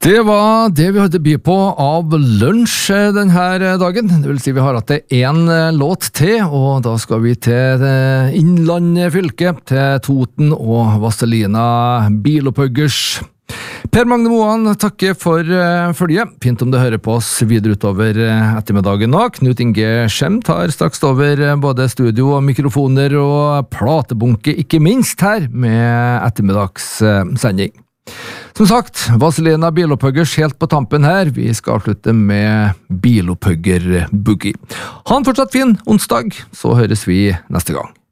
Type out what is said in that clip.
Det var det vi hadde by på av lunsj denne dagen. Det vil si vi har hatt det en låt til, og da skal vi til Innlandet fylke, til Toten og Vazelina Bilopphuggers. Per Magne Moan takker for følget. Fint om du hører på oss videre utover ettermiddagen nå. Knut Inge Skjem tar straks over både studio og mikrofoner og platebunke, ikke minst her med ettermiddagssending. Som sagt, Vazelina Bilopphuggers helt på tampen her. Vi skal avslutte med Bilopphuggers Boogie. Ha en fortsatt fin onsdag, så høres vi neste gang.